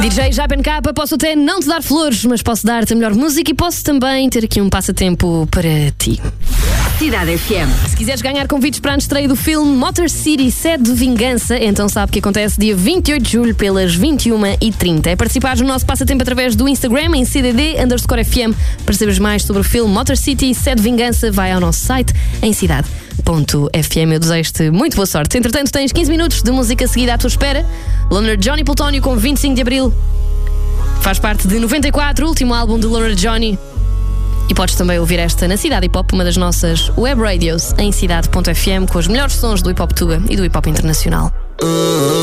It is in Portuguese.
DJ Japen K, posso até não te dar flores, mas posso dar-te a melhor música e posso também ter aqui um passatempo para ti. Cidade FM. Se quiseres ganhar convites para a estreia do filme Motor City Sede de Vingança, então sabe que acontece dia 28 de julho pelas 21h30. É participares no nosso passatempo através do Instagram em CDD_FM. Para saberes mais sobre o filme Motor City Sede de Vingança, vai ao nosso site em cidade.fm. Eu desejo-te muito boa sorte. Entretanto, tens 15 minutos de música seguida à tua espera. Loner Johnny Plutónio com 25 de Abril. Faz parte de 94, o último álbum de Loner Johnny. E podes também ouvir esta na Cidade Hip Hop, uma das nossas web radios em cidade.fm, com os melhores sons do hip hop tuga e do hip hop internacional.